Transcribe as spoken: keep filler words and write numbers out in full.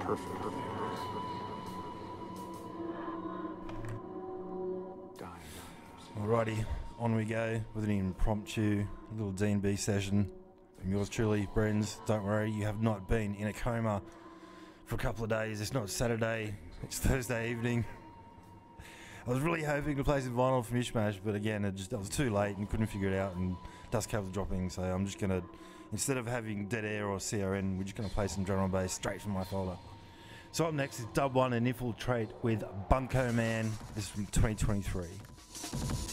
Perfect. Alrighty, on we go with an impromptu little D and B session from yours truly, Brens. Don't worry, you have not been in a coma for a couple of days. It's not Saturday, it's Thursday evening. I was really hoping to play some vinyl from Mishmash, but again, it just I was too late and couldn't figure it out, and dust covers dropping, so I'm just gonna, instead of having Dead Air or C R N, we're just gonna play some drum and bass straight from my folder. So up next is Dub One and Infiltrate with Bunko Man. This is from twenty twenty-three.